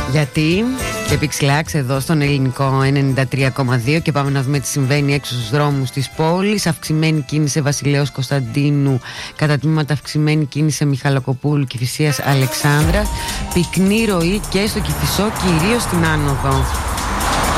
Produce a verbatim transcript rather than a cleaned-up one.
Γιατί και Πιξλάξ εδώ στον ελληνικό ενενήντα τρία κόμμα δύο και πάμε να δούμε τι συμβαίνει έξω στους δρόμους της πόλης. Αυξημένη κίνηση Βασιλέως Κωνσταντίνου, κατά τμήματα αυξημένη κίνηση Μιχαλακοπούλου και Κηφισίας Αλεξάνδρας. Πυκνή ροή και στο Κηφισό, κυρίως στην άνοδο.